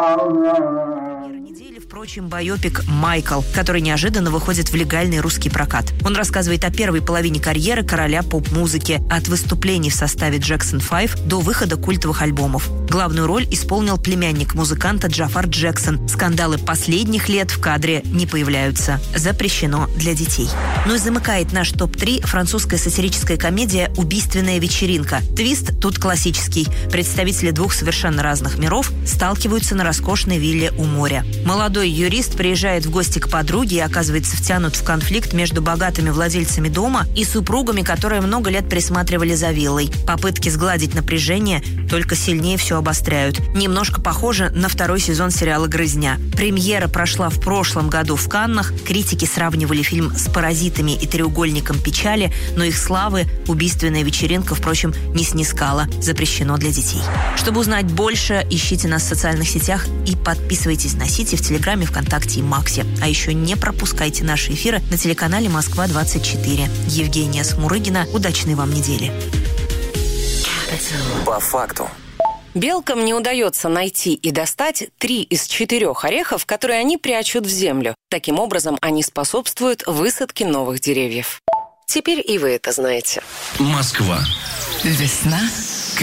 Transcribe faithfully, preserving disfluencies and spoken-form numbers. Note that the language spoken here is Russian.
Недели, впрочем, байопик «Майкл», который неожиданно выходит в легальный русский прокат. Он рассказывает о первой половине карьеры короля поп-музыки, от выступлений в составе Джексон пять до выхода культовых альбомов. Главную роль исполнил племянник музыканта Джафар Джексон. Скандалы последних лет в кадре не появляются. Запрещено для детей. Ну и замыкает наш топ три французская сатирическая комедия «Убийственная вечеринка». Твист тут классический. Представители двух совершенно разных миров сталкиваются на роскошной вилле у моря. Молодой юрист приезжает в гости к подруге и оказывается втянут в конфликт между богатыми владельцами дома и супругами, которые много лет присматривали за виллой. Попытки сгладить напряжение только сильнее все обостряют. Немножко похоже на второй сезон сериала «Грызня». Премьера прошла в прошлом году в Каннах. Критики сравнивали фильм с «Паразитами» и «Треугольником печали», но их славы «Убийственная вечеринка», впрочем, не снискала. Запрещено для детей. Чтобы узнать больше, ищите нас в социальных сетях и подписывайтесь на Сити в Телеграме, ВКонтакте и Максе. А еще не пропускайте наши эфиры на телеканале Москва двадцать четыре. Евгения Смурыгина. Удачной вам недели. По факту. Белкам не удается найти и достать три из четырех орехов, которые они прячут в землю. Таким образом, они способствуют высадке новых деревьев. Теперь и вы это знаете. Москва. Весна